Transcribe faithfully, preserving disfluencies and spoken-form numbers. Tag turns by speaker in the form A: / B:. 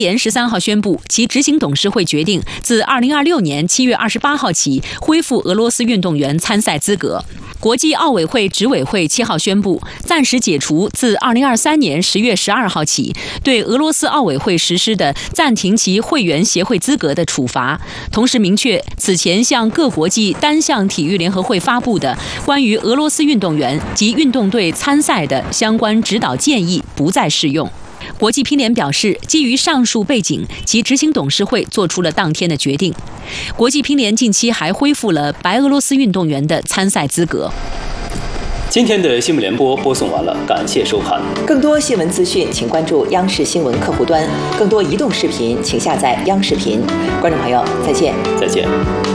A: 联十三号宣布，其执行董事会决定自二零二六年七月二十八号起恢复俄罗斯运动员参赛资格。国际奥委会执委会七号宣布，暂时解除自二零二三年十月十二号起对俄罗斯奥委会实施的暂停其会员协会资格的处罚，同时明确此前向各国际单项体育联合会发布的关于俄罗斯运动员及运动队参赛的相关指导建议不再适用。国际乒联表示，基于上述背景，其执行董事会做出了当天的决定。国际乒联近期还恢复了白俄罗斯运动员的参赛资格。
B: 今天的新闻联播播送完了，感谢收看。
C: 更多新闻资讯，请关注央视新闻客户端；更多移动视频，请下载央视频。观众朋友，再见。
B: 再见。